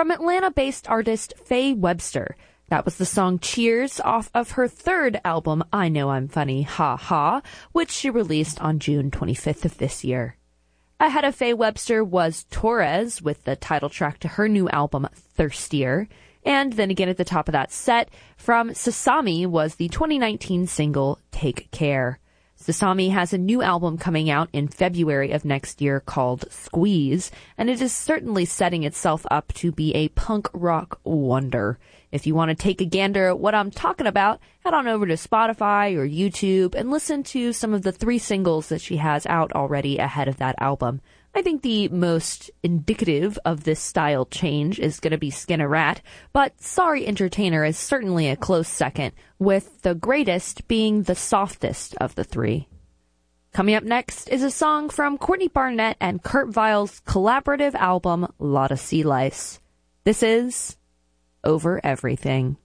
from Atlanta-based artist Faye Webster. That was the song Cheers off of her third album, I Know I'm Funny, Ha Ha, which she released on June 25th of this year. Ahead of Faye Webster was Torres with the title track to her new album, Thirstier. And then again at the top of that set, from Sasami was the 2019 single, Take Care. Sasami has a new album coming out in February of next year called Squeeze, and it is certainly setting itself up to be a punk rock wonder. If you want to take a gander at what I'm talking about, head on over to Spotify or YouTube and listen to some of the 3 singles that she has out already ahead of that album. I think the most indicative of this style change is going to be Skin a Rat, but Sorry Entertainer is certainly a close second, with the greatest being the softest of the 3. Coming up next is a song from Courtney Barnett and Kurt Vile's collaborative album, Lotta Sea Lice. This is Over Everything.